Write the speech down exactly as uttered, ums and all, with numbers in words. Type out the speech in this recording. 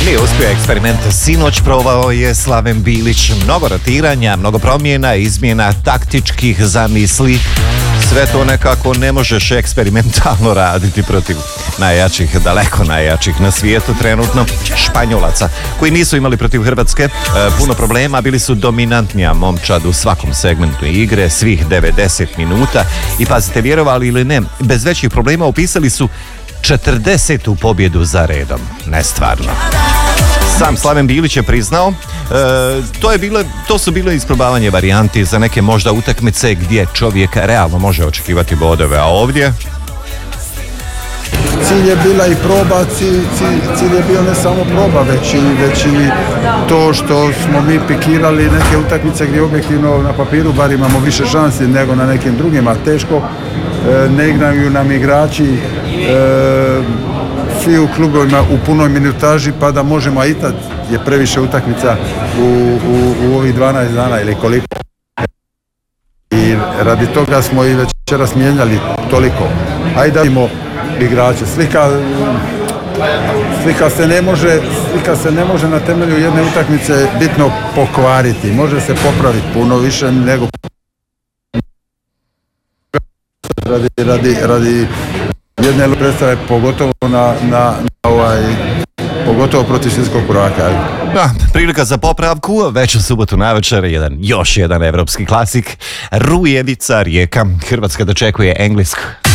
Nije uspio eksperiment sinoć, provao je Slaven Bilić. Mnogo rotiranja, mnogo promjena, izmjena taktičkih zamisli. Sve to nekako ne možeš eksperimentalno raditi protiv najjačih, daleko najjačih na svijetu trenutno, Španjolaca, koji nisu imali protiv Hrvatske e, puno problema, bili su dominantnija momčad u svakom segmentu igre, svih devedeset minuta i pazite, vjerovali ili ne, bez većih problema upisali su četrdesetu pobjedu za redom. Nestvarno. Sam Slaven Bilić je priznao, e, to, je bile, to su bile isprobavanje varijanti za neke možda utakmice gdje čovjek realno može očekivati bodove, a ovdje... Cilj je bila i proba, cilj, cilj, cilj je bio ne samo proba, već i, već i to što smo mi pikirali neke utakmice gdje objektivno na papiru bar imamo više šansi nego na nekim drugima. Teško, e, ne igraju nam igrači, e, svi u klubovima u punoj minutaži, pa da možemo, a i tad je previše utakmica u, u, u ovih dvanaest dana ili koliko. I radi toga smo i večeras mijenjali toliko. Ajde da vidimo igrače. Slika, slika, se ne može, slika se ne može na temelju jedne utakmice bitno pokvariti. Može se popraviti puno više nego radi, radi, radi jedne predstave, pogotovo na, na, na ovaj, pogotovo protiv svjetskog prvaka. Da, prilika za popravku, već u subotu navečer, jedan, još jedan evropski klasik, Rujevica Rijeka. Hrvatska dočekuje Englesku.